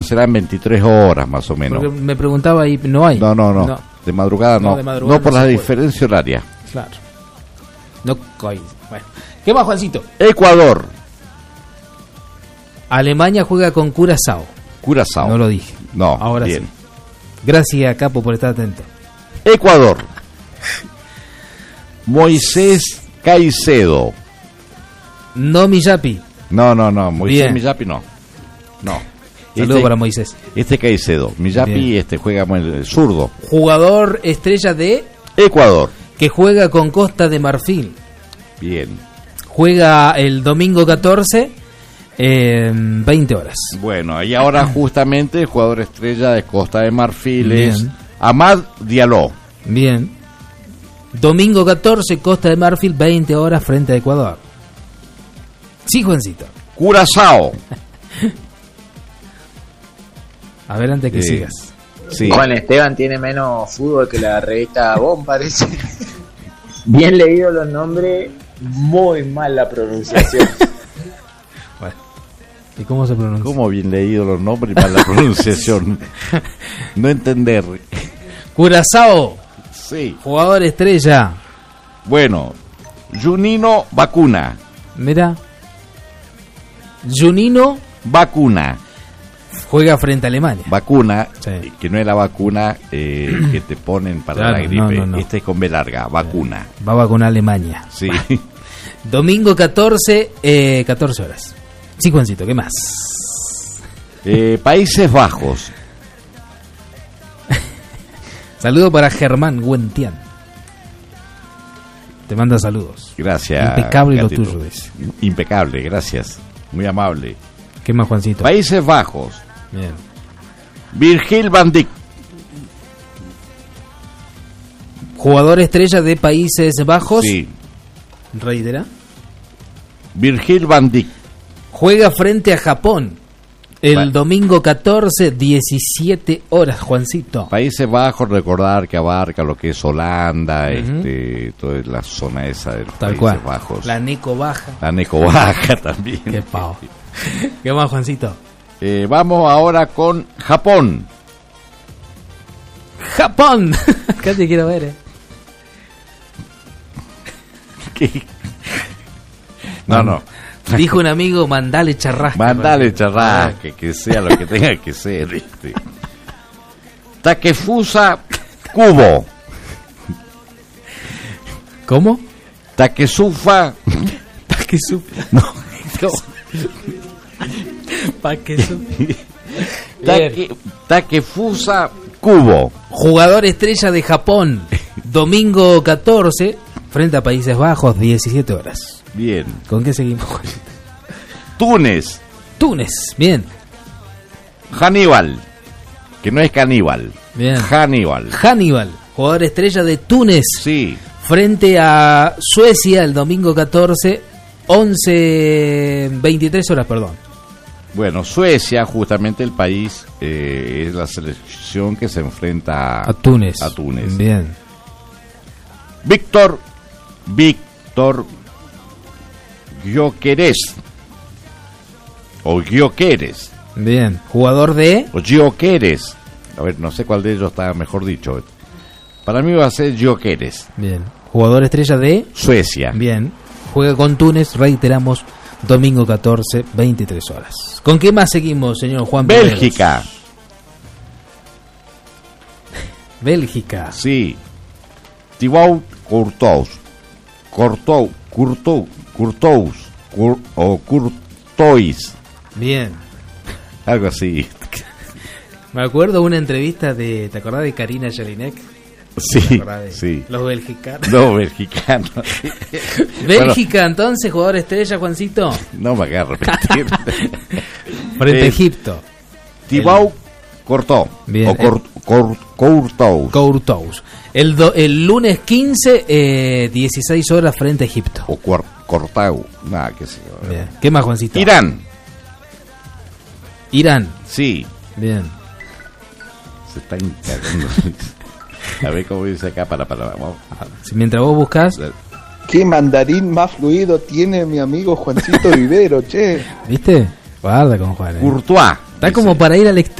serán 23 horas más o menos. Porque me preguntaba ahí, ¿no hay? No. De madrugada no. De madrugada no por la diferencia horaria. Claro. No coincide. Bueno. ¿Qué más, Juancito? Ecuador. Alemania juega con Curazao. Curazao. No lo dije. No, ahora bien. sí. Gracias, Capo, por estar atento. Ecuador. Moisés Caicedo. No Miyapi. No. Moisés Bien. Miyapi no. Saludos para Moisés. Caicedo. Miyapi Bien. Juega con el zurdo. Jugador estrella de Ecuador. que juega con Costa de Marfil. Bien. Juega el domingo 14, 20 horas. Bueno, y ahora justamente el jugador estrella de Costa de Marfil es Bien. Amad Diallo. Bien. Domingo 14, Costa de Marfil, 20 horas frente a Ecuador. Sí, Juancito. Curazao. A ver, antes que sigas. Sí. Juan Esteban tiene menos fútbol que la revista Bon, parece. Bien leído los nombres, muy mal la pronunciación. Bueno. ¿Y cómo se pronuncia? ¿Cómo bien leído los nombres y mal la pronunciación? No entender. Curazao, Sí. jugador estrella. Bueno, Junino Vacuna. Mira. Junino Vacuna. juega frente a Alemania. Vacuna, Sí. que no es la vacuna que te ponen para Claro, la gripe. no. Este es con B larga, vacuna. Va con Alemania. Sí. Domingo 14, 14 horas. Sí, Juancito, ¿qué más? Países Bajos. Saludo para Germán Guentián. Te manda saludos. Gracias. Impecable lo Gatito. tuyo, dice. Impecable, gracias. Muy amable. ¿Qué más, Juancito? Países Bajos. Bien. Virgil van Dijk. Jugador estrella de Países Bajos. Sí. Reitera. Virgil van Dijk. Juega frente a Japón. El Bueno. domingo 14, 17 horas, Juancito. Países Bajos, recordar que abarca lo que es Holanda, toda la zona esa de los Tal Países cual. Bajos. La Neco Baja. La Neco Baja también. Qué pavo. ¿Qué más, Juancito? Vamos ahora con Japón. ¡Japón! Acá te quiero ver, ¿Qué? No. Dijo un amigo, mandale charrasca. Mandale charrasque, que sea lo que tenga que ser. Takefusa Kubo. ¿Cómo? Takesufa. No. Takefusa Kubo. Jugador estrella de Japón. Domingo 14, frente a Países Bajos, 17 horas. Bien. ¿Con qué seguimos, Juancito? Túnez. Túnez, bien. Hannibal. Que no es caníbal. Bien. Hannibal. Hannibal, jugador estrella de Túnez. Sí. Frente a Suecia el domingo 14, 23 horas, perdón. Bueno, Suecia, justamente el país, es la selección que se enfrenta A Túnez. A Túnez. Bien. Víctor Gyökeres. O Gyökeres. Bien. Jugador de... O Gyökeres. A ver, no sé cuál de ellos está mejor dicho. Para mí va a ser Gyökeres. Bien. Jugador estrella de... Suecia. Bien. Juega con Túnez, reiteramos, domingo 14, 23 horas. ¿Con qué más seguimos, señor Juan Bélgica. Pineros? Bélgica. Sí. Thibaut Courtois. Courtois. Bien. Algo así. Me acuerdo de una entrevista de... ¿Te acordás de Karina Jelinek? Sí, sí. Los belgicanos. No, mexicano. Bélgica, entonces, jugador estrella, Juancito. No me hagas repetir. Frente a Egipto. Thibaut Courtois. Bien. O Courtois. Courtois. El lunes 15, 16 horas frente a Egipto. O Courtois. Nada, qué sé yo. Bien. ¿Qué más, Juancito? Irán. Irán. Sí. Bien. Se está encargando. A ver cómo dice acá para vamos. Mientras vos buscas. Qué mandarín más fluido tiene mi amigo Juancito Vivero, che. ¿Viste? Guarda con Juan. Courtois. Está como para ir al exterior.